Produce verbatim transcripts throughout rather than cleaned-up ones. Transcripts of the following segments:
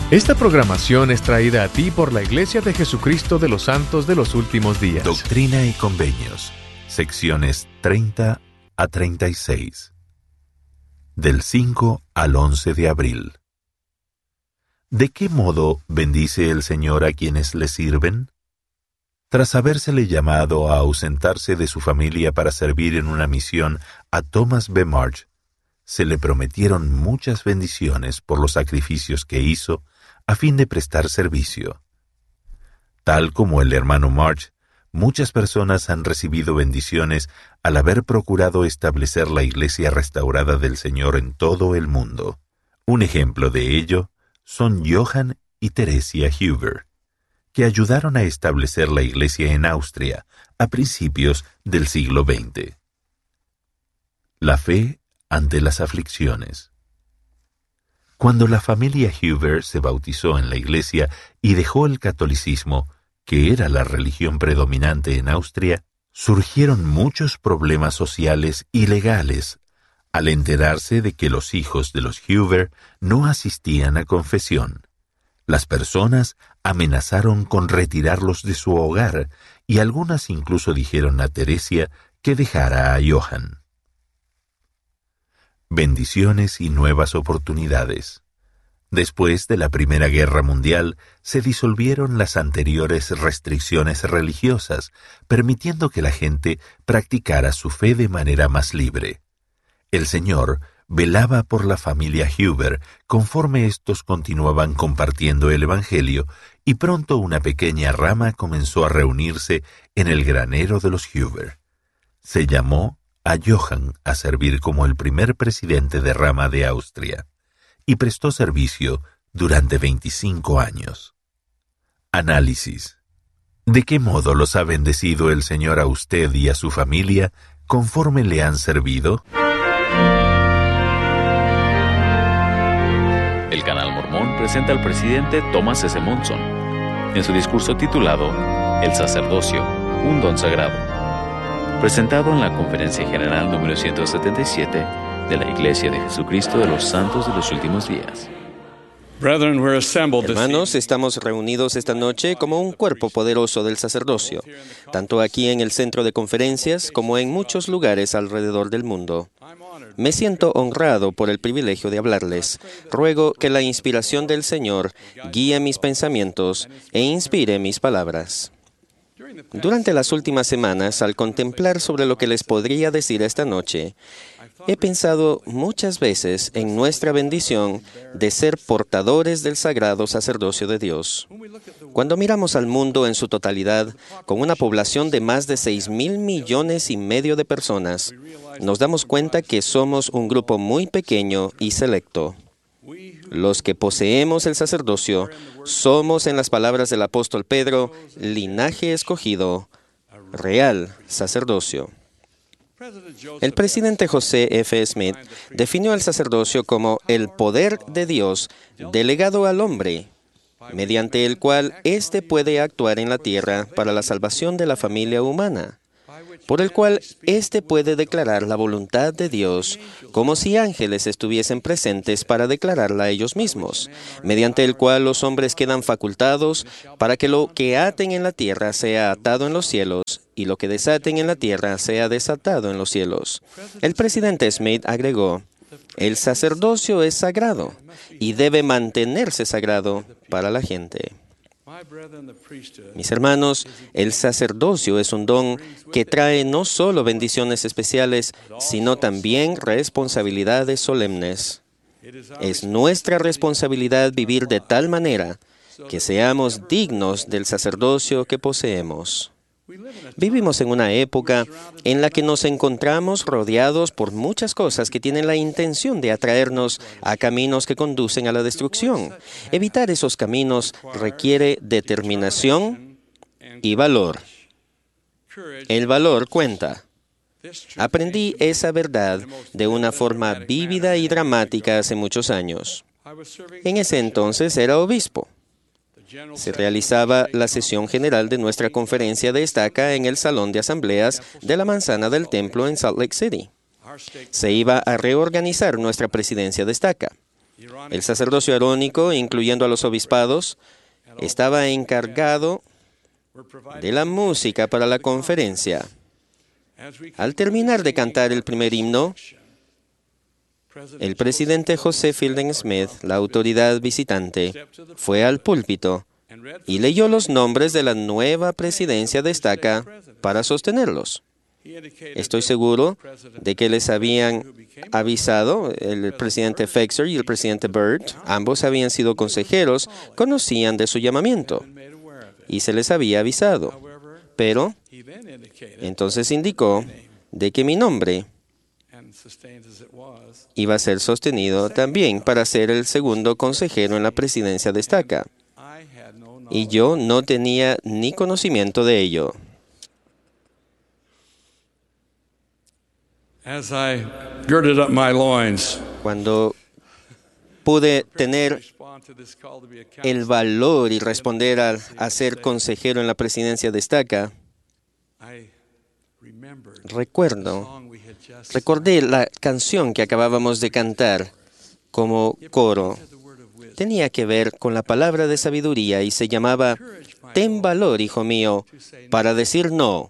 Esta programación es traída a ti por la Iglesia de Jesucristo de los Santos de los Últimos Días. Doctrina y Convenios, secciones treinta a treinta y seis. Del cinco al once de abril. ¿De qué modo bendice el Señor a quienes le sirven? Tras habérsele llamado a ausentarse de su familia para servir en una misión a Thomas B. Marsh, se le prometieron muchas bendiciones por los sacrificios que hizo a fin de prestar servicio. Tal como el hermano Marsh, muchas personas han recibido bendiciones al haber procurado establecer la iglesia restaurada del Señor en todo el mundo. Un ejemplo de ello son Johann y Theresia Huber, que ayudaron a establecer la iglesia en Austria a principios del siglo veinte. La fe ante las aflicciones. Cuando la familia Huber se bautizó en la iglesia y dejó el catolicismo, que era la religión predominante en Austria, surgieron muchos problemas sociales y legales al enterarse de que los hijos de los Huber no asistían a confesión. Las personas amenazaron con retirarlos de su hogar y algunas incluso dijeron a Theresia que dejara a Johann. Bendiciones y nuevas oportunidades. Después de la Primera Guerra Mundial, se disolvieron las anteriores restricciones religiosas, permitiendo que la gente practicara su fe de manera más libre. El Señor velaba por la familia Huber conforme estos continuaban compartiendo el Evangelio, y pronto una pequeña rama comenzó a reunirse en el granero de los Huber. Se llamó a Johann a servir como el primer presidente de rama de Austria, y prestó servicio durante veinticinco años. Análisis. ¿De qué modo los ha bendecido el Señor a usted y a su familia conforme le han servido? El Canal Mormón presenta al presidente Thomas S. Monson en su discurso titulado El sacerdocio, un don sagrado, presentado en la Conferencia General número ciento setenta y siete de la Iglesia de Jesucristo de los Santos de los Últimos Días. Hermanos, estamos reunidos esta noche como un cuerpo poderoso del sacerdocio, tanto aquí en el centro de conferencias como en muchos lugares alrededor del mundo. Me siento honrado por el privilegio de hablarles. Ruego que la inspiración del Señor guíe mis pensamientos e inspire mis palabras. Durante las últimas semanas, al contemplar sobre lo que les podría decir esta noche, he pensado muchas veces en nuestra bendición de ser portadores del sagrado sacerdocio de Dios. Cuando miramos al mundo en su totalidad, con una población de más de seis mil millones y medio de personas, nos damos cuenta que somos un grupo muy pequeño y selecto. Los que poseemos el sacerdocio somos, en las palabras del apóstol Pedro, linaje escogido, real sacerdocio. El presidente José F. Smith definió el sacerdocio como el poder de Dios delegado al hombre, mediante el cual éste puede actuar en la tierra para la salvación de la familia humana, por el cual éste puede declarar la voluntad de Dios como si ángeles estuviesen presentes para declararla a ellos mismos, mediante el cual los hombres quedan facultados para que lo que aten en la tierra sea atado en los cielos y lo que desaten en la tierra sea desatado en los cielos. El presidente Smith agregó: el sacerdocio es sagrado y debe mantenerse sagrado para la gente. Mis hermanos, el sacerdocio es un don que trae no solo bendiciones especiales, sino también responsabilidades solemnes. Es nuestra responsabilidad vivir de tal manera que seamos dignos del sacerdocio que poseemos. Vivimos en una época en la que nos encontramos rodeados por muchas cosas que tienen la intención de atraernos a caminos que conducen a la destrucción. Evitar esos caminos requiere determinación y valor. El valor cuenta. Aprendí esa verdad de una forma vívida y dramática hace muchos años. En ese entonces era obispo. Se realizaba la sesión general de nuestra conferencia de estaca en el salón de asambleas de la manzana del templo en Salt Lake City. Se iba a reorganizar nuestra presidencia de estaca. El sacerdocio arónico, incluyendo a los obispados, estaba encargado de la música para la conferencia. Al terminar de cantar el primer himno, el presidente José Fielding Smith, la autoridad visitante, fue al púlpito y leyó los nombres de la nueva presidencia de estaca para sostenerlos. Estoy seguro de que les habían avisado, el presidente Fexer y el presidente Byrd, ambos habían sido consejeros, conocían de su llamamiento y se les había avisado. Pero entonces indicó de que mi nombre iba a ser sostenido también para ser el segundo consejero en la presidencia de estaca. Y yo no tenía ni conocimiento de ello. As I girded up my loins, Cuando pude tener el valor y responder a, a ser consejero en la presidencia de estaca, recuerdo, recordé la canción que acabábamos de cantar como coro. Tenía que ver con la palabra de sabiduría y se llamaba «Ten valor, hijo mío, para decir no».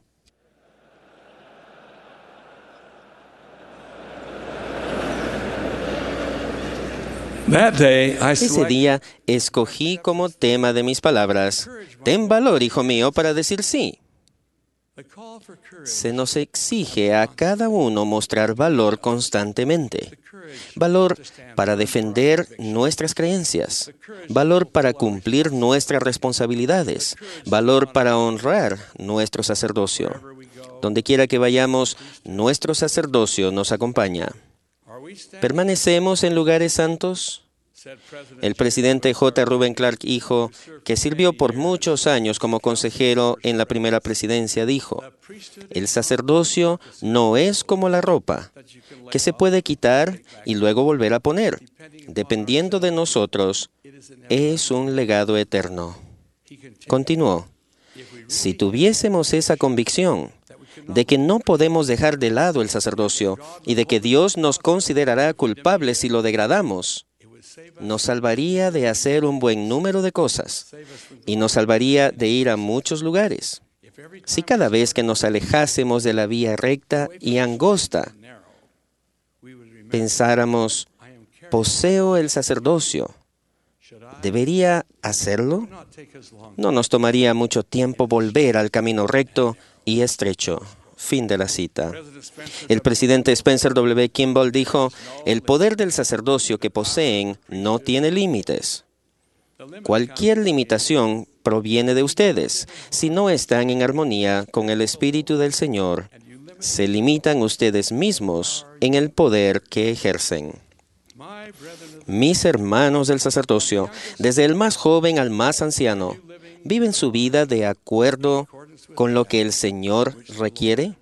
that day I Ese selected día escogí como tema de mis palabras, «Ten valor, hijo mío, para decir sí». the call for courage. Se nos exige a cada uno mostrar valor constantemente. Valor para defender nuestras creencias. Valor para cumplir nuestras responsabilidades. Valor para honrar nuestro sacerdocio. Donde quiera que vayamos, nuestro sacerdocio nos acompaña. Are we standing? ¿Permanecemos en lugares santos? Said President El presidente J. Reuben Clark, hijo, que sirvió por muchos años como consejero en la primera presidencia, dijo, el sacerdocio no es como la ropa, que se puede quitar y luego volver a poner. Dependiendo de nosotros, es un legado eterno. Continuó, si tuviésemos esa convicción de que no podemos dejar de lado el sacerdocio y de que Dios nos considerará culpables si lo degradamos, nos salvaría de hacer un buen número de cosas y nos salvaría de ir a muchos lugares. Si cada vez que nos alejásemos de la vía recta y angosta, pensáramos, poseo el sacerdocio, ¿debería hacerlo? No nos tomaría mucho tiempo volver al camino recto y estrecho. Fin de la cita. El presidente Spencer W. Kimball dijo, el poder del sacerdocio que poseen no tiene límites. Cualquier limitación proviene de ustedes. Si no están en armonía con el Espíritu del Señor, se limitan ustedes mismos en el poder que ejercen. Mis hermanos del sacerdocio, desde el más joven al más anciano, ¿viven su vida de acuerdo con lo que el Señor requiere?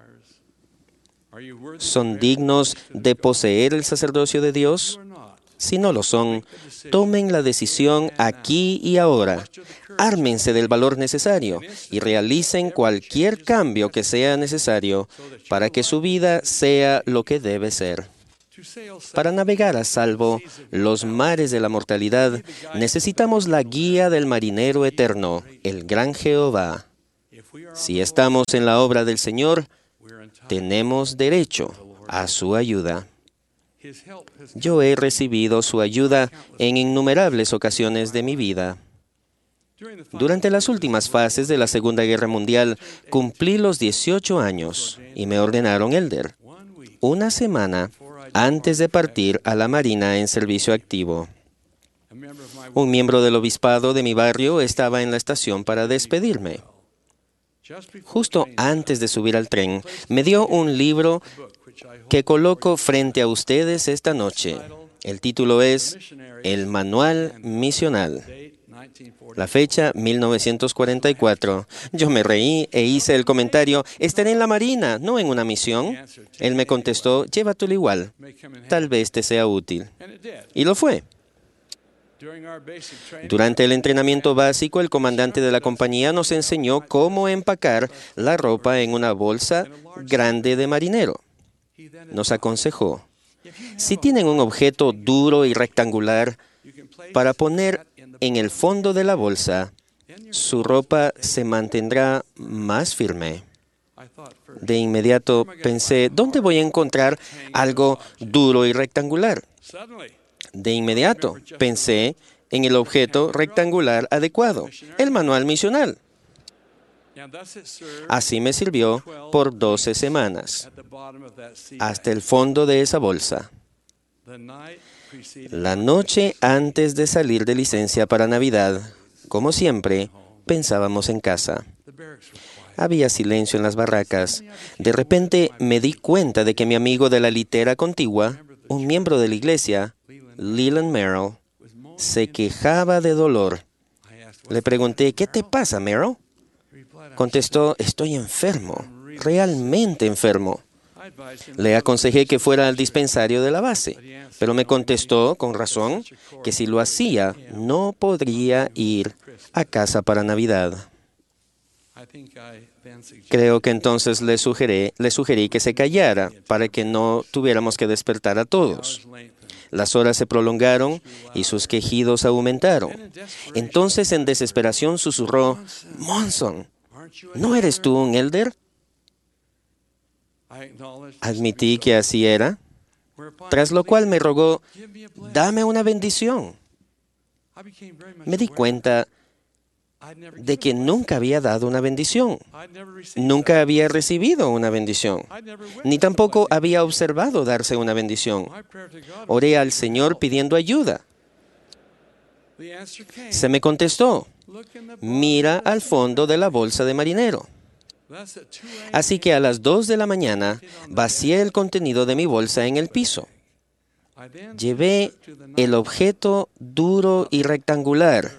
¿Son dignos de poseer el sacerdocio de Dios? Si no lo son, tomen la decisión aquí y ahora. Ármense del valor necesario y realicen cualquier cambio que sea necesario para que su vida sea lo que debe ser. Para navegar a salvo los mares de la mortalidad, necesitamos la guía del marinero eterno, el gran Jehová. Si estamos en la obra del Señor, tenemos derecho a su ayuda. Yo he recibido su ayuda en innumerables ocasiones de mi vida. Durante las últimas fases de la Segunda Guerra Mundial, cumplí los dieciocho años y me ordenaron elder, una semana antes de partir a la Marina en servicio activo. Un miembro del obispado de mi barrio estaba en la estación para despedirme. Justo antes de subir al tren, me dio un libro que coloco frente a ustedes esta noche. El título es El Manual Misional. La fecha, mil novecientos cuarenta y cuatro. Yo me reí e hice el comentario, estaré en la Marina, no en una misión. Él me contestó, llévatelo igual, tal vez te sea útil. Y lo fue. Durante el entrenamiento básico, el comandante de la compañía nos enseñó cómo empacar la ropa en una bolsa grande de marinero. Nos aconsejó, Si tienen un objeto duro y rectangular para poner en el fondo de la bolsa, su ropa se mantendrá más firme. De inmediato pensé, ¿dónde voy a encontrar algo duro y rectangular? De inmediato pensé en el objeto rectangular adecuado, el manual misional. Así me sirvió por doce semanas, hasta el fondo de esa bolsa. La noche antes de salir de licencia para Navidad, como siempre, pensábamos en casa. Había silencio en las barracas. De repente me di cuenta de que mi amigo de la litera contigua, un miembro de la iglesia, Leland Merrill, se quejaba de dolor. Le pregunté, ¿qué te pasa, Merrill? Contestó, estoy enfermo, realmente enfermo. Le aconsejé que fuera al dispensario de la base, pero me contestó, con razón, que si lo hacía, no podría ir a casa para Navidad. Creo que entonces le sugerí, le sugerí que se callara para que no tuviéramos que despertar a todos. Las horas se prolongaron y sus quejidos aumentaron. Entonces, en desesperación, susurró, Monson, ¿no eres tú un elder? Admití que así era, tras lo cual me rogó, dame una bendición. Me di cuenta de que nunca había dado una bendición. Nunca había recibido una bendición, ni tampoco había observado darse una bendición. Oré al Señor pidiendo ayuda. Se me contestó, mira al fondo de la bolsa de marinero. Así que a las dos de la mañana vacié el contenido de mi bolsa en el piso. Llevé el objeto duro y rectangular,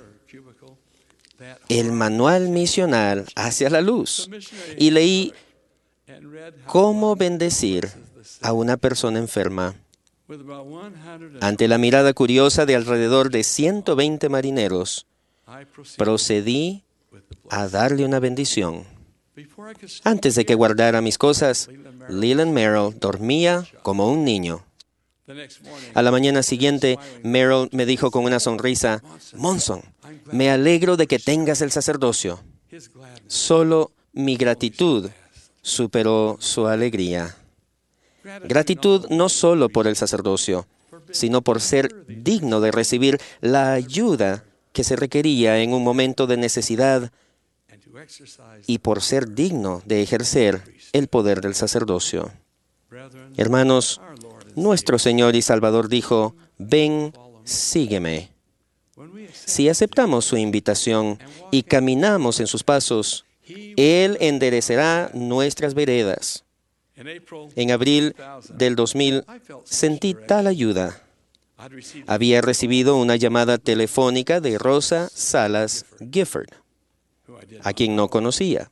el manual misional, hacia la luz y leí cómo bendecir a una persona enferma. Ante la mirada curiosa de alrededor de ciento veinte marineros, procedí a darle una bendición. Antes de que guardara mis cosas, Leland Merrill dormía como un niño. A la mañana siguiente, Merrill me dijo con una sonrisa, Monson, me alegro de que tengas el sacerdocio. Solo mi gratitud superó su alegría. Gratitud no solo por el sacerdocio, sino por ser digno de recibir la ayuda que se requería en un momento de necesidad y por ser digno de ejercer el poder del sacerdocio. Hermanos, nuestro Señor y Salvador dijo, ven, sígueme. Si aceptamos su invitación y caminamos en sus pasos, Él enderecerá nuestras veredas. En abril del dos mil, sentí tal ayuda. Había recibido una llamada telefónica de Rosa Salas Gifford, a quien no conocía.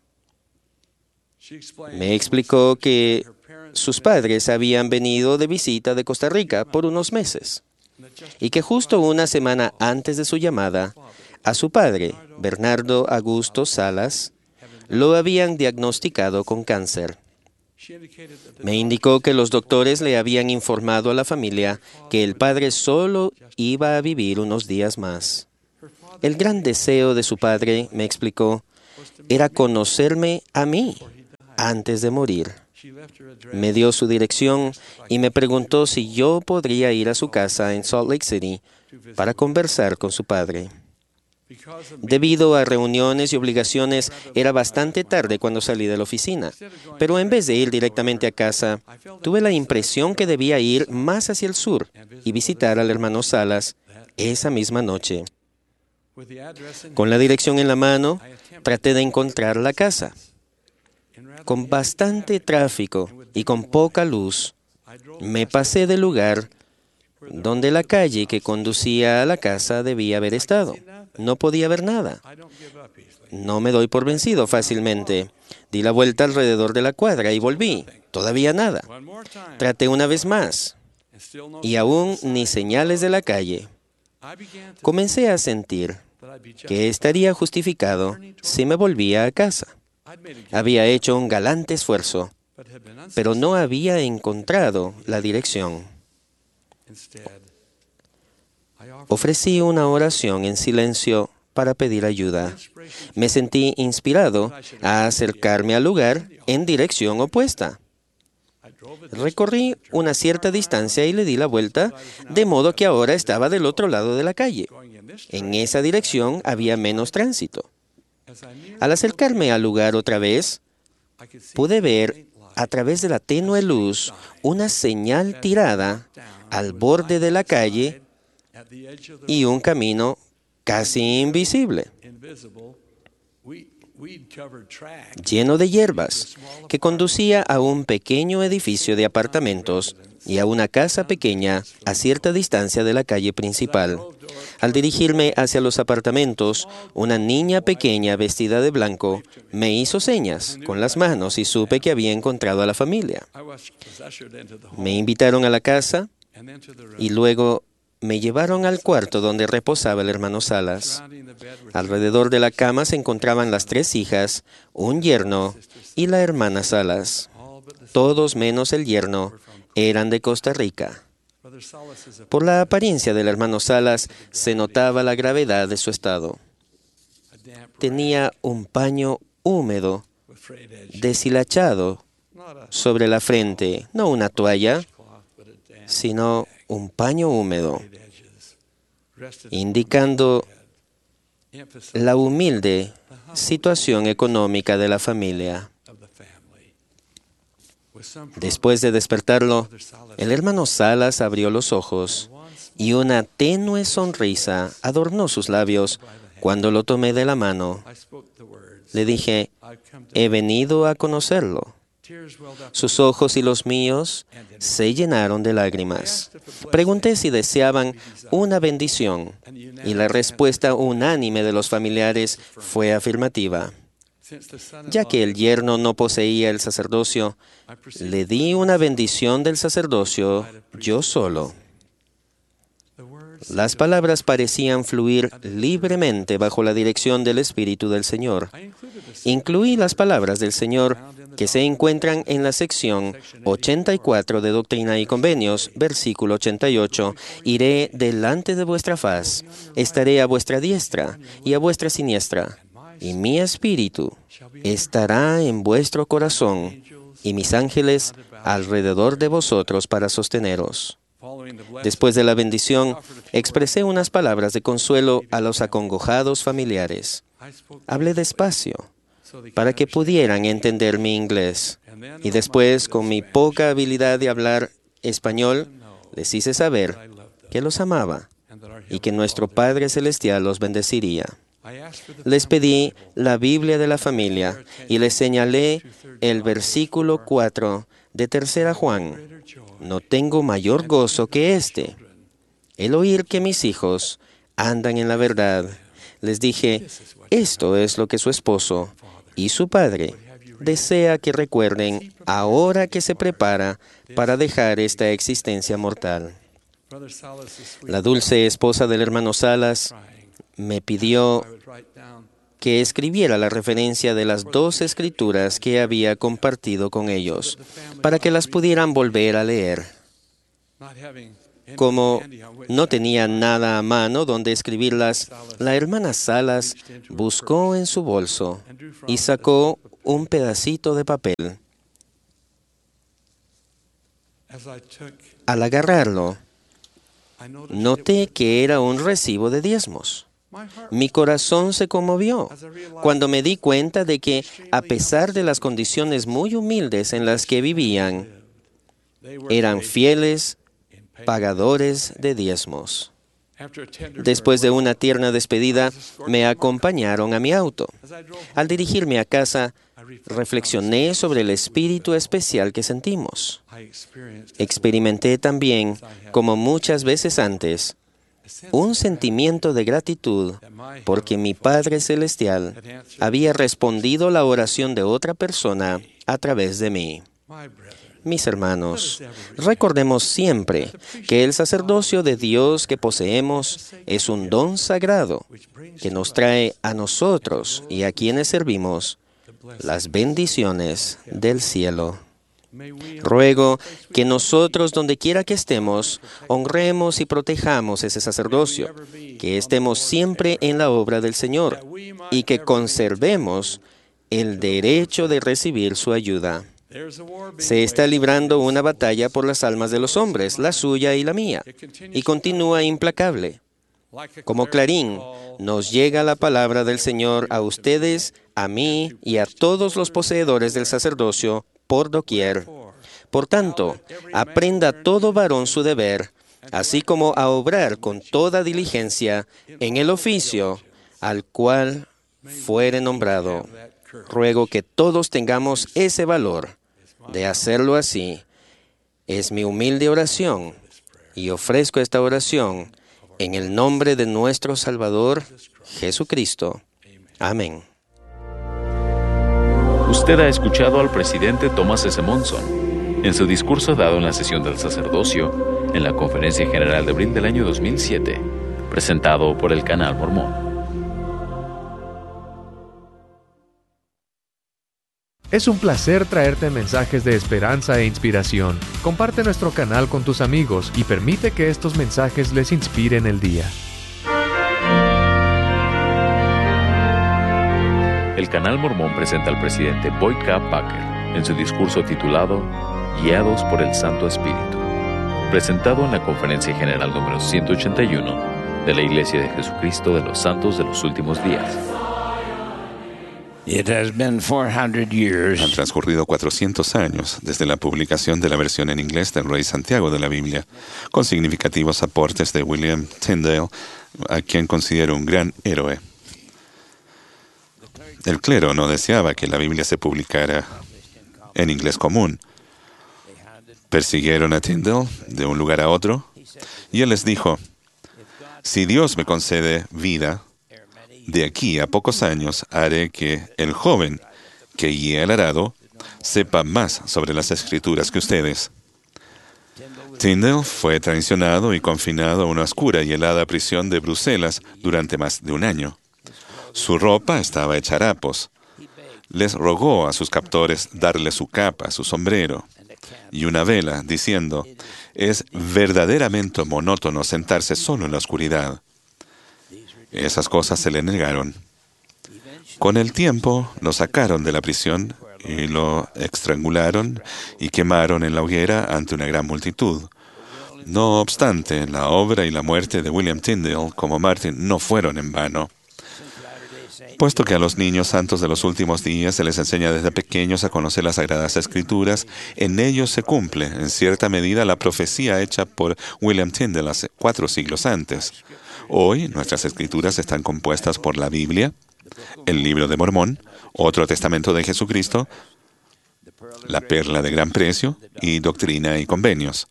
Me explicó que sus padres habían venido de visita de Costa Rica por unos meses y que justo una semana antes de su llamada, a su padre, Bernardo Augusto Salas, lo habían diagnosticado con cáncer. Me indicó que los doctores le habían informado a la familia que el padre solo iba a vivir unos días más. El gran deseo de su padre, me explicó, era conocerme a mí antes de morir. Me dio su dirección y me preguntó si yo podría ir a su casa en Salt Lake City para conversar con su padre. Debido a reuniones y obligaciones, era bastante tarde cuando salí de la oficina, pero en vez de ir directamente a casa, tuve la impresión que debía ir más hacia el sur y visitar al hermano Salas esa misma noche. Con la dirección en la mano, traté de encontrar la casa. Con bastante tráfico y con poca luz, me pasé del lugar donde la calle que conducía a la casa debía haber estado. No podía ver nada. No me doy por vencido fácilmente. Di la vuelta alrededor de la cuadra y volví. Todavía nada. Traté una vez más y aún ni señales de la calle. Comencé a sentir que estaría justificado si me volvía a casa. Había hecho un galante esfuerzo, pero no había encontrado la dirección. Ofrecí una oración en silencio para pedir ayuda. Me sentí inspirado a acercarme al lugar en dirección opuesta. Recorrí una cierta distancia y le di la vuelta, de modo que ahora estaba del otro lado de la calle. En esa dirección había menos tránsito. Al acercarme al lugar otra vez, pude ver a través de la tenue luz una señal tirada al borde de la calle y un camino casi invisible, lleno de hierbas, que conducía a un pequeño edificio de apartamentos y a una casa pequeña a cierta distancia de la calle principal. Al dirigirme hacia los apartamentos, una niña pequeña vestida de blanco me hizo señas con las manos y supe que había encontrado a la familia. Me invitaron a la casa y luego me llevaron al cuarto donde reposaba el hermano Salas. Alrededor de la cama se encontraban las tres hijas, un yerno y la hermana Salas. Todos menos el yerno eran de Costa Rica. Por la apariencia del hermano Salas se notaba la gravedad de su estado. Tenía un paño húmedo, deshilachado sobre la frente, no una toalla, sino un paño húmedo, indicando la humilde situación económica de la familia. Después de despertarlo, el hermano Salas abrió los ojos y una tenue sonrisa adornó sus labios cuando lo tomé de la mano. Le dije, he venido a conocerlo. Sus ojos y los míos se llenaron de lágrimas. Pregunté si deseaban una bendición y la respuesta unánime de los familiares fue afirmativa. Ya que el yerno no poseía el sacerdocio, le di una bendición del sacerdocio yo solo. Las palabras parecían fluir libremente bajo la dirección del Espíritu del Señor. Incluí las palabras del Señor que se encuentran en la sección ochenta y cuatro de Doctrina y Convenios, versículo ochenta y ocho. Iré delante de vuestra faz, estaré a vuestra diestra y a vuestra siniestra, y mi espíritu estará en vuestro corazón, y mis ángeles alrededor de vosotros para sosteneros. Después de la bendición, expresé unas palabras de consuelo a los acongojados familiares. Hablé despacio para que pudieran entender mi inglés. Y después, con mi poca habilidad de hablar español, les hice saber que los amaba y que nuestro Padre Celestial los bendeciría. Les pedí la Biblia de la familia y les señalé el versículo cuatro de Tercera Juan. No tengo mayor gozo que este, el oír que mis hijos andan en la verdad. Les dije, esto es lo que su esposo y su padre desea que recuerden ahora que se prepara para dejar esta existencia mortal. La dulce esposa del hermano Salas me pidió que escribiera la referencia de las dos escrituras que había compartido con ellos, para que las pudieran volver a leer. Como no tenía nada a mano donde escribirlas, la hermana Salas buscó en su bolso y sacó un pedacito de papel. Al agarrarlo, noté que era un recibo de diezmos. Mi corazón se conmovió cuando me di cuenta de que, a pesar de las condiciones muy humildes en las que vivían, eran fieles pagadores de diezmos. Después de una tierna despedida, me acompañaron a mi auto. Al dirigirme a casa, reflexioné sobre el espíritu especial que sentimos. Experimenté también, como muchas veces antes, un sentimiento de gratitud porque mi Padre Celestial había respondido la oración de otra persona a través de mí. Mis hermanos, recordemos siempre que el sacerdocio de Dios que poseemos es un don sagrado que nos trae a nosotros y a quienes servimos las bendiciones del cielo. Ruego que nosotros, donde quiera que estemos, honremos y protejamos ese sacerdocio, que estemos siempre en la obra del Señor y que conservemos el derecho de recibir su ayuda. Se está librando una batalla por las almas de los hombres, la suya y la mía, y continúa implacable. Como clarín, nos llega la palabra del Señor a ustedes, a mí y a todos los poseedores del sacerdocio por doquier. Por tanto, aprenda todo varón su deber, así como a obrar con toda diligencia en el oficio al cual fuere nombrado. Ruego que todos tengamos ese valor de hacerlo así. Es mi humilde oración y ofrezco esta oración en el nombre de nuestro Salvador, Jesucristo. Amén. Usted ha escuchado al presidente Thomas S. Monson en su discurso dado en la sesión del sacerdocio en la Conferencia General de abril del año dos mil siete, presentado por el Canal Mormón. Es un placer traerte mensajes de esperanza e inspiración. Comparte nuestro canal con tus amigos y permite que estos mensajes les inspiren el día. El Canal Mormón presenta al presidente Boyd K. Packer en su discurso titulado Guiados por el Santo Espíritu, presentado en la Conferencia General número ciento ochenta y uno de la Iglesia de Jesucristo de los Santos de los Últimos Días. It has been four hundred years. Han transcurrido cuatrocientos años desde la publicación de la versión en inglés del Rey Santiago de la Biblia, con significativos aportes de William Tyndale, a quien considero un gran héroe. El clero no deseaba que la Biblia se publicara en inglés común. Persiguieron a Tyndale de un lugar a otro, y él les dijo, si Dios me concede vida, de aquí a pocos años haré que el joven que guía el arado sepa más sobre las Escrituras que ustedes. Tyndale fue traicionado y confinado a una oscura y helada prisión de Bruselas durante más de un año. Su ropa estaba hecha harapos. Les rogó a sus captores darle su capa, su sombrero y una vela, diciendo, es verdaderamente monótono sentarse solo en la oscuridad. Esas cosas se le negaron. Con el tiempo lo sacaron de la prisión y lo estrangularon y quemaron en la hoguera ante una gran multitud. No obstante, la obra y la muerte de William Tyndale como mártir no fueron en vano. Puesto que a los niños santos de los últimos días se les enseña desde pequeños a conocer las Sagradas Escrituras, en ellos se cumple, en cierta medida, la profecía hecha por William Tyndale hace cuatro siglos antes. Hoy, nuestras Escrituras están compuestas por la Biblia, el Libro de Mormón, otro testamento de Jesucristo, la Perla de Gran Precio y Doctrina y Convenios.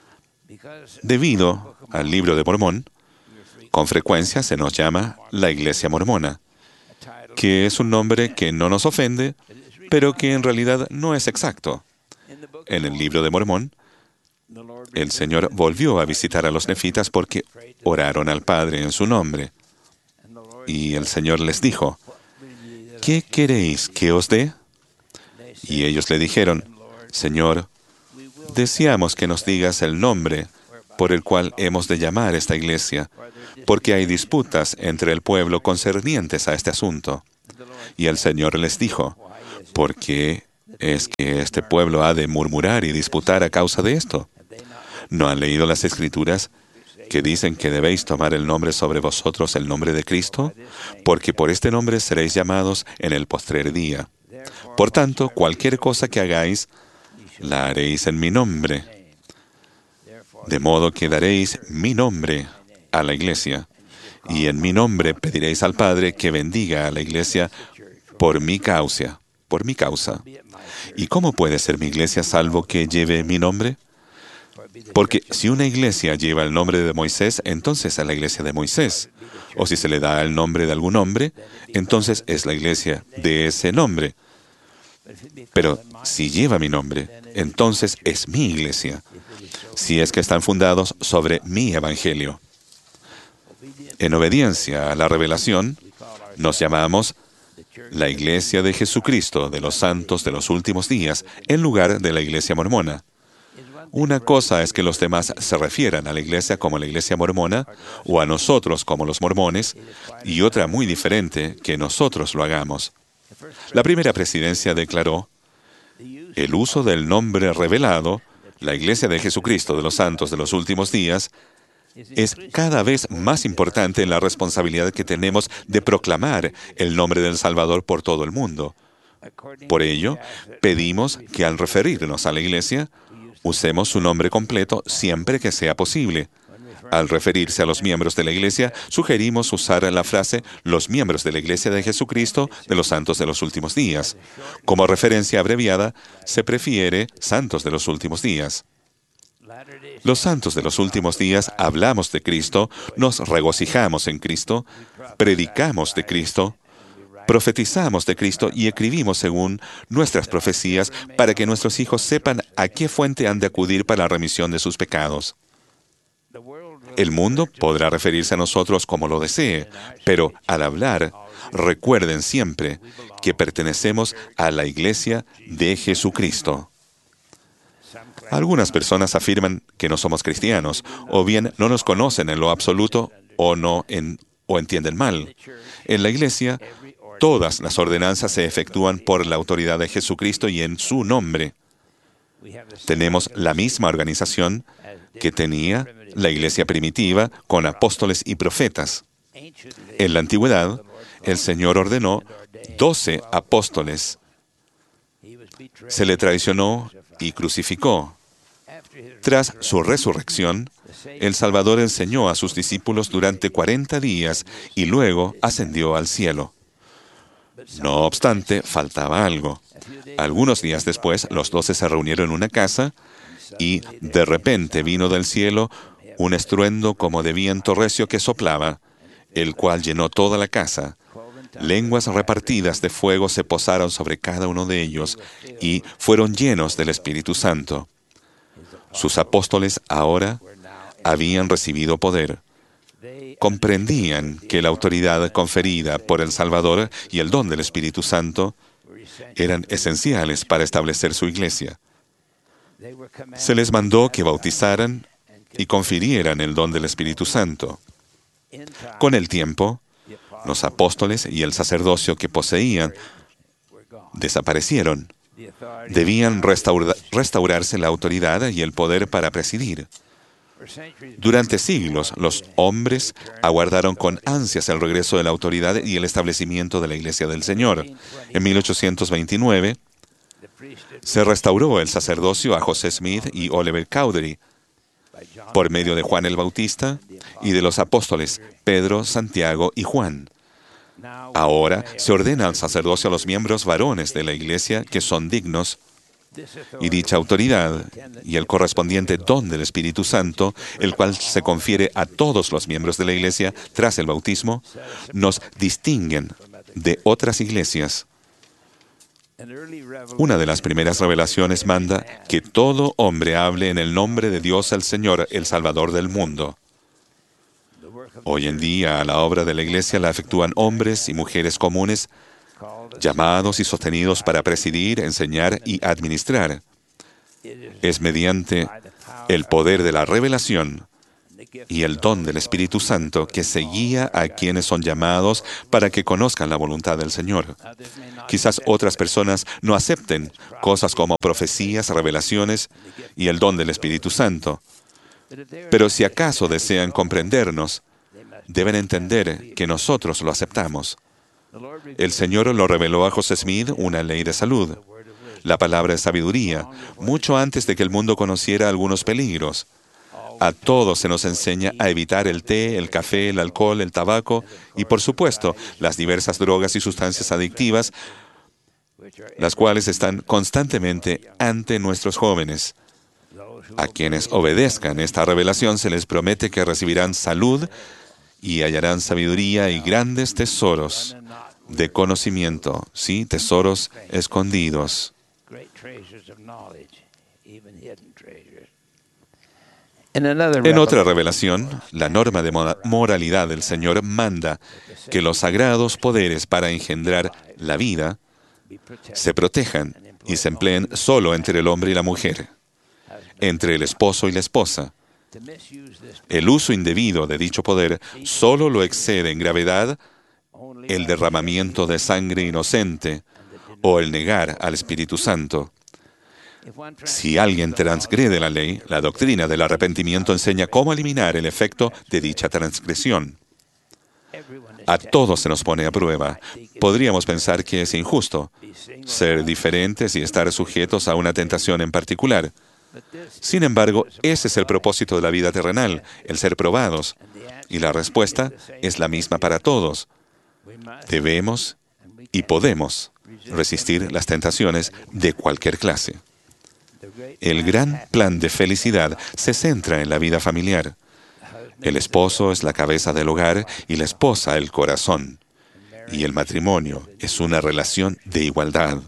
Debido al Libro de Mormón, con frecuencia se nos llama la Iglesia Mormona, que es un nombre que no nos ofende, pero que en realidad no es exacto. En el Libro de Mormón, el Señor volvió a visitar a los nefitas porque oraron al Padre en su nombre. Y el Señor les dijo, ¿qué queréis que os dé? Y ellos le dijeron, Señor, deseamos que nos digas el nombre por el cual hemos de llamar esta iglesia, porque hay disputas entre el pueblo concernientes a este asunto. Y el Señor les dijo, ¿por qué es que este pueblo ha de murmurar y disputar a causa de esto? ¿No han leído las Escrituras que dicen que debéis tomar el nombre sobre vosotros, el nombre de Cristo? Porque por este nombre seréis llamados en el postrer día. Por tanto, cualquier cosa que hagáis, la haréis en mi nombre. De modo que daréis mi nombre a la iglesia, y en mi nombre pediréis al Padre que bendiga a la iglesia por mi causa, por mi causa. ¿Y cómo puede ser mi iglesia salvo que lleve mi nombre? Porque si una iglesia lleva el nombre de Moisés, entonces es la iglesia de Moisés. O si se le da el nombre de algún hombre, entonces es la iglesia de ese nombre. Pero si lleva mi nombre, entonces es mi iglesia, si es que están fundados sobre mi evangelio. En obediencia a la revelación, nos llamamos la Iglesia de Jesucristo de los Santos de los Últimos Días, en lugar de la Iglesia Mormona. Una cosa es que los demás se refieran a la Iglesia como la Iglesia Mormona o a nosotros como los mormones, y otra muy diferente, que nosotros lo hagamos. La primera presidencia declaró: el uso del nombre revelado, la Iglesia de Jesucristo de los Santos de los Últimos Días, es cada vez más importante en la responsabilidad que tenemos de proclamar el nombre del Salvador por todo el mundo. Por ello, pedimos que al referirnos a la Iglesia, usemos su nombre completo siempre que sea posible. Al referirse a los miembros de la Iglesia, sugerimos usar la frase «los miembros de la Iglesia de Jesucristo de los Santos de los Últimos Días». Como referencia abreviada, se prefiere «Santos de los Últimos Días». Los santos de los últimos días hablamos de Cristo, nos regocijamos en Cristo, predicamos de Cristo, profetizamos de Cristo y escribimos según nuestras profecías para que nuestros hijos sepan a qué fuente han de acudir para la remisión de sus pecados. El mundo podrá referirse a nosotros como lo desee, pero al hablar, recuerden siempre que pertenecemos a la Iglesia de Jesucristo. Algunas personas afirman que no somos cristianos, o bien no nos conocen en lo absoluto, o no en, o entienden mal. En la Iglesia, todas las ordenanzas se efectúan por la autoridad de Jesucristo y en su nombre. Tenemos la misma organización que tenía la Iglesia primitiva, con apóstoles y profetas. En la antigüedad, el Señor ordenó doce apóstoles. Se le traicionó y crucificó. Tras su resurrección, el Salvador enseñó a sus discípulos durante cuarenta días y luego ascendió al cielo. No obstante, faltaba algo. Algunos días después, los doce se reunieron en una casa y de repente vino del cielo un estruendo como de viento recio que soplaba, el cual llenó toda la casa. Lenguas repartidas de fuego se posaron sobre cada uno de ellos y fueron llenos del Espíritu Santo. Sus apóstoles ahora habían recibido poder. Comprendían que la autoridad conferida por el Salvador y el don del Espíritu Santo eran esenciales para establecer su iglesia. Se les mandó que bautizaran y confirieran el don del Espíritu Santo. Con el tiempo, los apóstoles y el sacerdocio que poseían desaparecieron. Debían restaura- restaurarse la autoridad y el poder para presidir. Durante siglos, los hombres aguardaron con ansias el regreso de la autoridad y el establecimiento de la Iglesia del Señor. En mil ochocientos veintinueve, se restauró el sacerdocio a José Smith y Oliver Cowdery por medio de Juan el Bautista y de los apóstoles Pedro, Santiago y Juan. Ahora se ordena al sacerdocio a los miembros varones de la Iglesia que son dignos, y dicha autoridad y el correspondiente don del Espíritu Santo, el cual se confiere a todos los miembros de la Iglesia tras el bautismo, nos distinguen de otras iglesias. Una de las primeras revelaciones manda que todo hombre hable en el nombre de Dios el Señor, el Salvador del mundo. Hoy en día, la obra de la Iglesia la efectúan hombres y mujeres comunes, llamados y sostenidos para presidir, enseñar y administrar. Es mediante el poder de la revelación y el don del Espíritu Santo que se guía a quienes son llamados para que conozcan la voluntad del Señor. Quizás otras personas no acepten cosas como profecías, revelaciones y el don del Espíritu Santo. Pero si acaso desean comprendernos, deben entender que nosotros lo aceptamos. El Señor lo reveló a José Smith una ley de salud, la palabra de sabiduría, mucho antes de que el mundo conociera algunos peligros. A todos se nos enseña a evitar el té, el café, el alcohol, el tabaco y, por supuesto, las diversas drogas y sustancias adictivas, las cuales están constantemente ante nuestros jóvenes. A quienes obedezcan esta revelación se les promete que recibirán salud y hallarán sabiduría y grandes tesoros de conocimiento, sí, tesoros escondidos. En otra revelación, la norma de moralidad del Señor manda que los sagrados poderes para engendrar la vida se protejan y se empleen solo entre el hombre y la mujer, entre el esposo y la esposa. El uso indebido de dicho poder solo lo excede en gravedad el derramamiento de sangre inocente o el negar al Espíritu Santo. Si alguien transgrede la ley, la doctrina del arrepentimiento enseña cómo eliminar el efecto de dicha transgresión. A todos se nos pone a prueba. Podríamos pensar que es injusto ser diferentes y estar sujetos a una tentación en particular. Sin embargo, ese es el propósito de la vida terrenal, el ser probados. Y la respuesta es la misma para todos. Debemos y podemos resistir las tentaciones de cualquier clase. El gran plan de felicidad se centra en la vida familiar. El esposo es la cabeza del hogar y la esposa el corazón. Y el matrimonio es una relación de igualdad.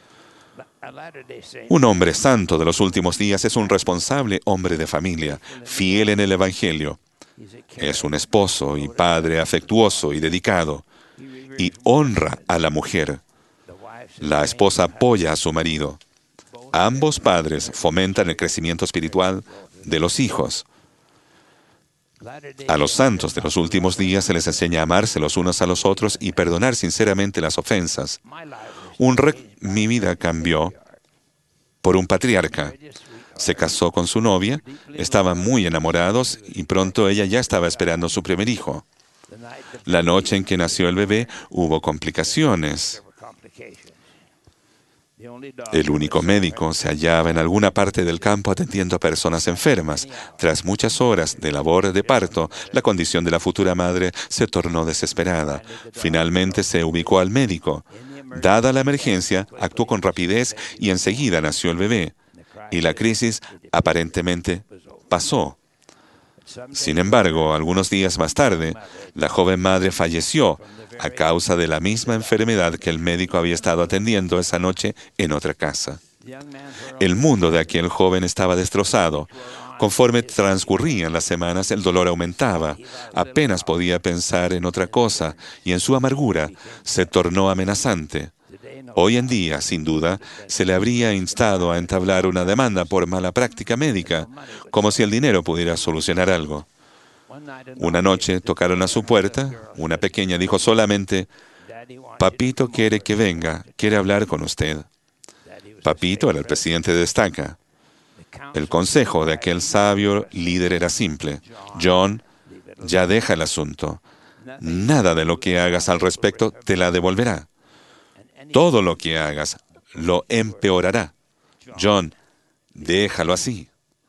Un hombre santo de los últimos días es un responsable hombre de familia, fiel en el Evangelio. Es un esposo y padre afectuoso y dedicado, y honra a la mujer. La esposa apoya a su marido. Ambos padres fomentan el crecimiento espiritual de los hijos. A los santos de los últimos días se les enseña a amarse los unos a los otros y perdonar sinceramente las ofensas. Un rey, mi vida cambió por un patriarca. Se casó con su novia, estaban muy enamorados y pronto ella ya estaba esperando su primer hijo. La noche en que nació el bebé hubo complicaciones. El único médico se hallaba en alguna parte del campo atendiendo a personas enfermas. Tras muchas horas de labor de parto, la condición de la futura madre se tornó desesperada. Finalmente se ubicó al médico. Dada la emergencia, actuó con rapidez y enseguida nació el bebé. Y la crisis aparentemente pasó. Sin embargo, algunos días más tarde, la joven madre falleció a causa de la misma enfermedad que el médico había estado atendiendo esa noche en otra casa. El mundo de aquel joven estaba destrozado. Conforme transcurrían las semanas, el dolor aumentaba. Apenas podía pensar en otra cosa y en su amargura se tornó amenazante. Hoy en día, sin duda, se le habría instado a entablar una demanda por mala práctica médica, como si el dinero pudiera solucionar algo. Una noche tocaron a su puerta. Una pequeña dijo solamente: «Papito quiere que venga, quiere hablar con usted». Papito era el presidente de Destaca. El consejo de aquel sabio líder era simple: John, ya deja el asunto. Nada de lo que hagas al respecto te la devolverá. Todo lo que hagas lo empeorará. John, déjalo así.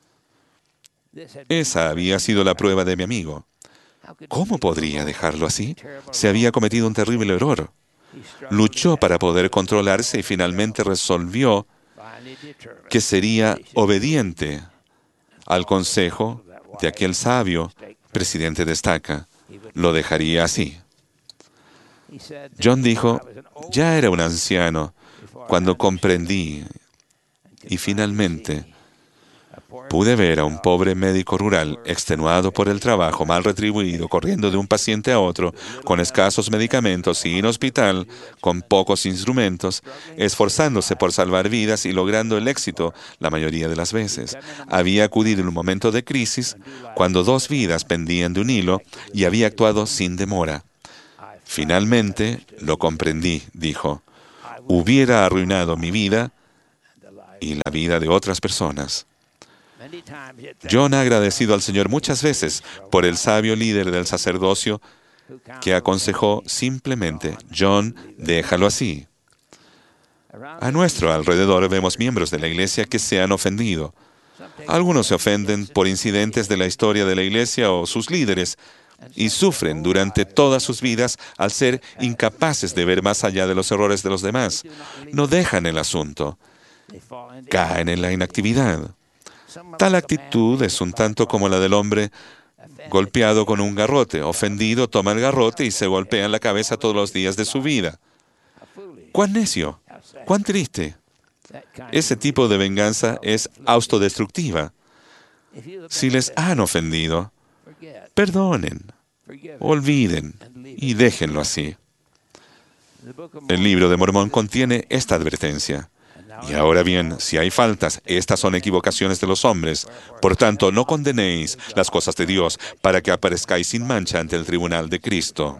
Esa había sido la prueba de mi amigo. ¿Cómo podría dejarlo así? Se había cometido un terrible error. Luchó para poder controlarse y finalmente resolvió que sería obediente al consejo de aquel sabio presidente de Destaca. Lo dejaría así. John dijo: ya era un anciano cuando comprendí y finalmente pude ver a un pobre médico rural extenuado por el trabajo, mal retribuido, corriendo de un paciente a otro, con escasos medicamentos, sin hospital, con pocos instrumentos, esforzándose por salvar vidas y logrando el éxito la mayoría de las veces. Había acudido en un momento de crisis, cuando dos vidas pendían de un hilo, y había actuado sin demora. Finalmente lo comprendí, dijo. Hubiera arruinado mi vida y la vida de otras personas. John ha agradecido al Señor muchas veces por el sabio líder del sacerdocio que aconsejó simplemente: John, déjalo así. A nuestro alrededor vemos miembros de la iglesia que se han ofendido. Algunos se ofenden por incidentes de la historia de la iglesia o sus líderes y sufren durante todas sus vidas al ser incapaces de ver más allá de los errores de los demás. No dejan el asunto. Caen en la inactividad. Tal actitud es un tanto como la del hombre golpeado con un garrote. Ofendido, toma el garrote y se golpea en la cabeza todos los días de su vida. ¡Cuán necio! ¡Cuán triste! Ese tipo de venganza es autodestructiva. Si les han ofendido, perdonen, olviden y déjenlo así. El libro de Mormón contiene esta advertencia. Y ahora bien, si hay faltas, estas son equivocaciones de los hombres. Por tanto, no condenéis las cosas de Dios para que aparezcáis sin mancha ante el tribunal de Cristo.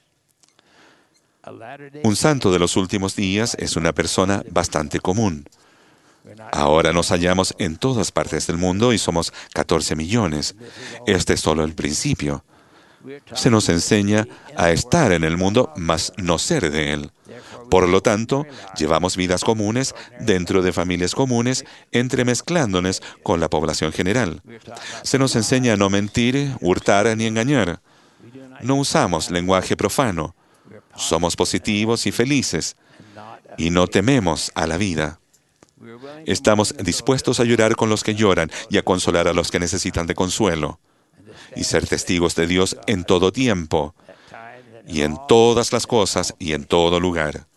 Un santo de los últimos días es una persona bastante común. Ahora nos hallamos en todas partes del mundo y somos catorce millones. Este es solo el principio. Se nos enseña a estar en el mundo, mas no ser de él. Por lo tanto, llevamos vidas comunes dentro de familias comunes, entremezclándonos con la población general. Se nos enseña a no mentir, hurtar ni engañar. No usamos lenguaje profano. Somos positivos y felices, y no tememos a la vida. Estamos dispuestos a llorar con los que lloran y a consolar a los que necesitan de consuelo, y ser testigos de Dios en todo tiempo, y en todas las cosas y en todo lugar.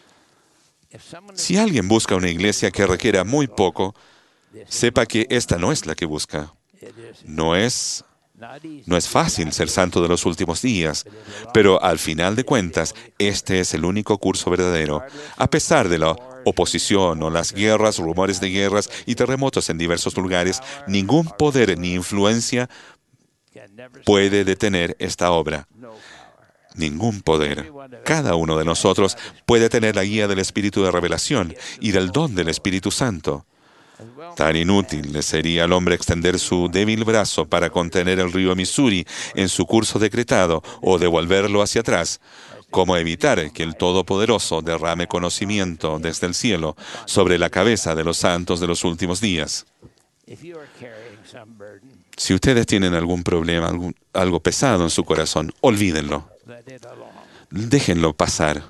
Si alguien busca una iglesia que requiera muy poco, sepa que esta no es la que busca. No es... No es fácil ser santo de los últimos días, pero al final de cuentas, este es el único curso verdadero. A pesar de la oposición o las guerras, rumores de guerras y terremotos en diversos lugares, ningún poder ni influencia puede detener esta obra. Ningún poder. Cada uno de nosotros puede tener la guía del Espíritu de revelación y del don del Espíritu Santo. Tan inútil le sería al hombre extender su débil brazo para contener el río Missouri en su curso decretado o devolverlo hacia atrás, como evitar que el Todopoderoso derrame conocimiento desde el cielo sobre la cabeza de los santos de los últimos días. Si ustedes tienen algún problema, algún, algo pesado en su corazón, olvídenlo. Déjenlo pasar.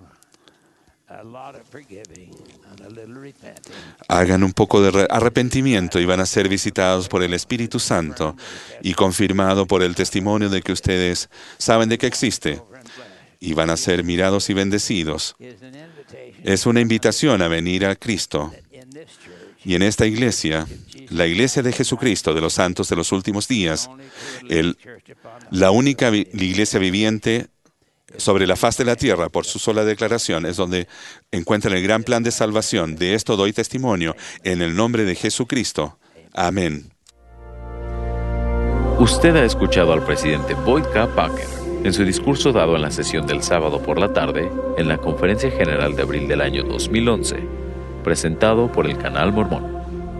Hagan un poco de arrepentimiento y van a ser visitados por el Espíritu Santo y confirmado por el testimonio de que ustedes saben de que existe, y van a ser mirados y bendecidos. Es una invitación a venir a Cristo. Y en esta iglesia, la iglesia de Jesucristo de los santos de los últimos días, el, la única vi, la iglesia viviente sobre la faz de la tierra, por su sola declaración, es donde encuentran el gran plan de salvación. De esto doy testimonio en el nombre de Jesucristo. Amén. Usted ha escuchado al presidente Boyd K. Packer en su discurso dado en la sesión del sábado por la tarde en la Conferencia General de abril del año dos mil once, presentado por el Canal Mormón.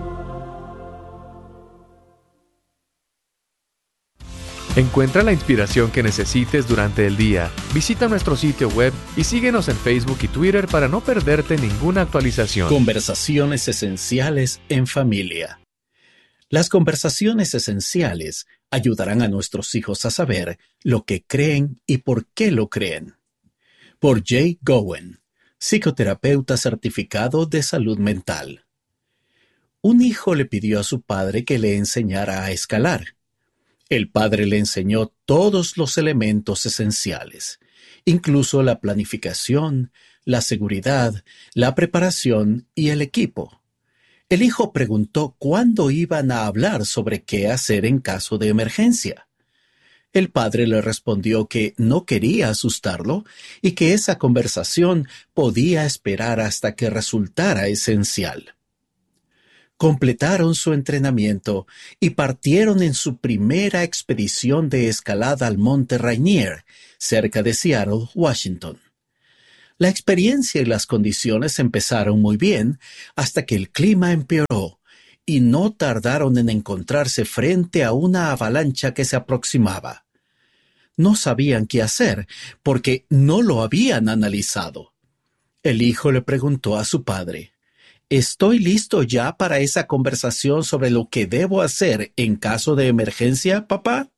Encuentra la inspiración que necesites durante el día. Visita nuestro sitio web y síguenos en Facebook y Twitter para no perderte ninguna actualización. Conversaciones esenciales en familia. Las conversaciones esenciales ayudarán a nuestros hijos a saber lo que creen y por qué lo creen. Por Jay Gowen, psicoterapeuta certificado de salud mental. Un hijo le pidió a su padre que le enseñara a escalar. El padre le enseñó todos los elementos esenciales, incluso la planificación, la seguridad, la preparación y el equipo. El hijo preguntó cuándo iban a hablar sobre qué hacer en caso de emergencia. El padre le respondió que no quería asustarlo y que esa conversación podía esperar hasta que resultara esencial. Completaron su entrenamiento y partieron en su primera expedición de escalada al Monte Rainier, cerca de Seattle, Washington. La experiencia y las condiciones empezaron muy bien hasta que el clima empeoró y no tardaron en encontrarse frente a una avalancha que se aproximaba. No sabían qué hacer porque no lo habían analizado. El hijo le preguntó a su padre: ¿Estoy listo ya para esa conversación sobre lo que debo hacer en caso de emergencia, papá?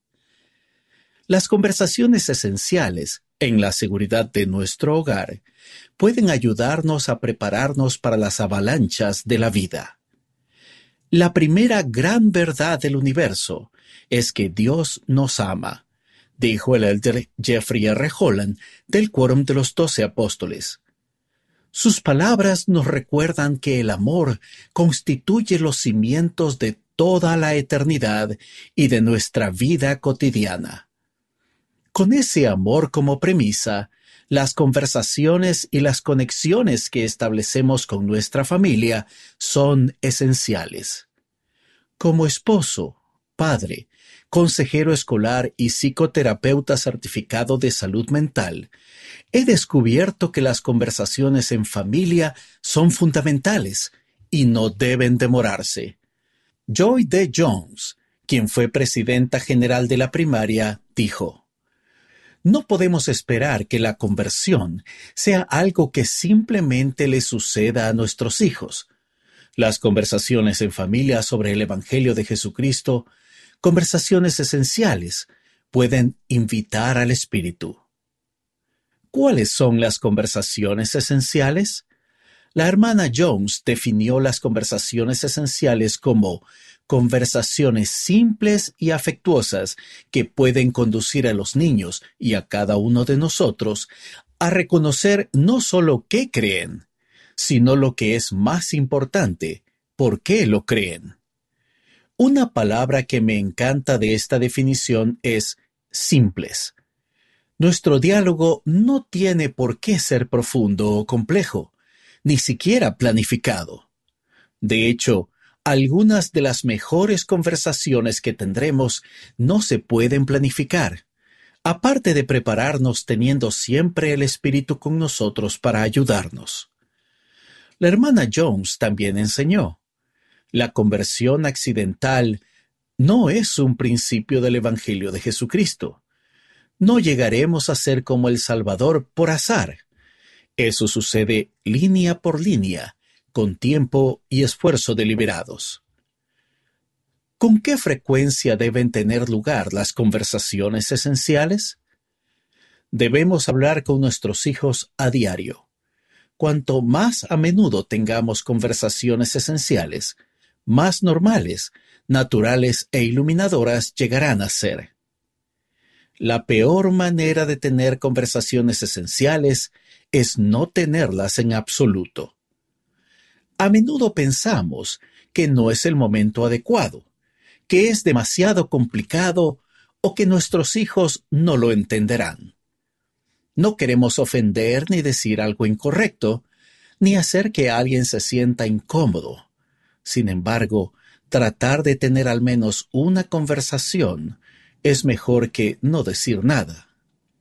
Las conversaciones esenciales en la seguridad de nuestro hogar pueden ayudarnos a prepararnos para las avalanchas de la vida. La primera gran verdad del universo es que Dios nos ama, dijo el elder Jeffrey R. Holland del Quórum de los Doce Apóstoles. Sus palabras nos recuerdan que el amor constituye los cimientos de toda la eternidad y de nuestra vida cotidiana. Con ese amor como premisa, las conversaciones y las conexiones que establecemos con nuestra familia son esenciales. Como esposo, padre, consejero escolar y psicoterapeuta certificado de salud mental, he descubierto que las conversaciones en familia son fundamentales y no deben demorarse. Joy D. Jones, quien fue presidenta general de la primaria, dijo: "No podemos esperar que la conversión sea algo que simplemente le suceda a nuestros hijos. Las conversaciones en familia sobre el Evangelio de Jesucristo, conversaciones esenciales, pueden invitar al Espíritu". ¿Cuáles son las conversaciones esenciales? La hermana Jones definió las conversaciones esenciales como conversaciones simples y afectuosas que pueden conducir a los niños y a cada uno de nosotros a reconocer no solo qué creen, sino lo que es más importante, por qué lo creen. Una palabra que me encanta de esta definición es simples. Nuestro diálogo no tiene por qué ser profundo o complejo, ni siquiera planificado. De hecho, algunas de las mejores conversaciones que tendremos no se pueden planificar, aparte de prepararnos teniendo siempre el Espíritu con nosotros para ayudarnos. La hermana Jones también enseñó: la conversión accidental no es un principio del Evangelio de Jesucristo. No llegaremos a ser como el Salvador por azar. Eso sucede línea por línea, con tiempo y esfuerzo deliberados. ¿Con qué frecuencia deben tener lugar las conversaciones esenciales? Debemos hablar con nuestros hijos a diario. Cuanto más a menudo tengamos conversaciones esenciales, más normales, naturales e iluminadoras llegarán a ser. La peor manera de tener conversaciones esenciales es no tenerlas en absoluto. A menudo pensamos que no es el momento adecuado, que es demasiado complicado o que nuestros hijos no lo entenderán. No queremos ofender ni decir algo incorrecto, ni hacer que alguien se sienta incómodo. Sin embargo, tratar de tener al menos una conversación es mejor que no decir nada.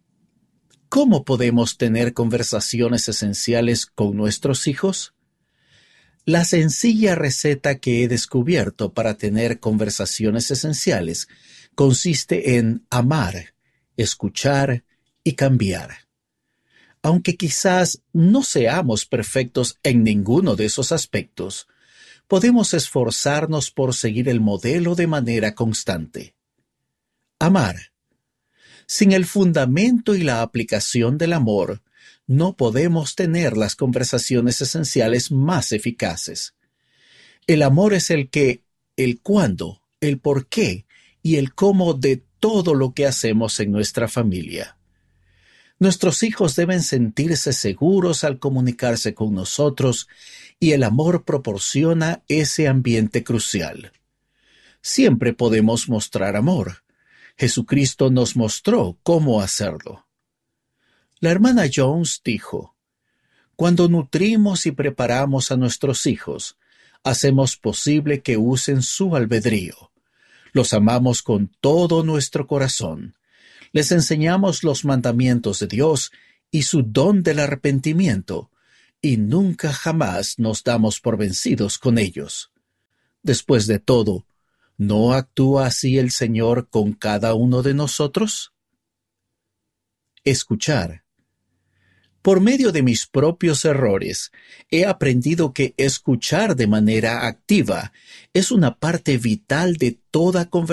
¿Cómo podemos tener conversaciones esenciales con nuestros hijos? La sencilla receta que he descubierto para tener conversaciones esenciales consiste en amar, escuchar y cambiar. Aunque quizás no seamos perfectos en ninguno de esos aspectos, podemos esforzarnos por seguir el modelo de manera constante. Amar. Sin el fundamento y la aplicación del amor, no podemos tener las conversaciones esenciales más eficaces. El amor es el qué, el cuándo, el por qué y el cómo de todo lo que hacemos en nuestra familia. Nuestros hijos deben sentirse seguros al comunicarse con nosotros y el amor proporciona ese ambiente crucial. Siempre podemos mostrar amor. Jesucristo nos mostró cómo hacerlo. La hermana Jones dijo: "Cuando nutrimos y preparamos a nuestros hijos, hacemos posible que usen su albedrío. Los amamos con todo nuestro corazón. Les enseñamos los mandamientos de Dios y su don del arrepentimiento, y nunca jamás nos damos por vencidos con ellos. Después de todo, ¿no actúa así el Señor con cada uno de nosotros?". Escuchar. Por medio de mis propios errores, he aprendido que escuchar de manera activa es una parte vital de toda conversación